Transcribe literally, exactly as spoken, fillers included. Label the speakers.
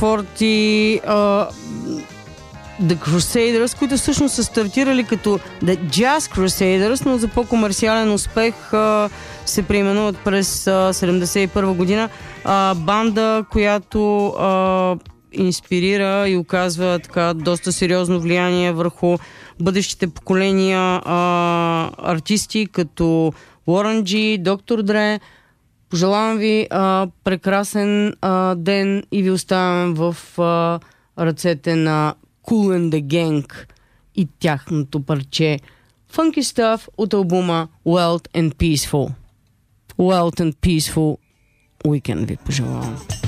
Speaker 1: Forty, uh, The Crusaders, които всъщност са стартирали като The Jazz Crusaders, но за по-комерциален успех uh, се преименуват през uh, седемдесет и първа година. Uh, банда, която uh, инспирира и оказва така доста сериозно влияние върху бъдещите поколения uh, артисти, като Warren G, доктор Dre. Пожелавам ви uh, прекрасен uh, ден и ви оставям в uh, ръцете на Kool and the Gang и тяхното парче Funky Stuff от албума Wild and Peaceful. Wild and Peaceful Weekend ви пожелавам.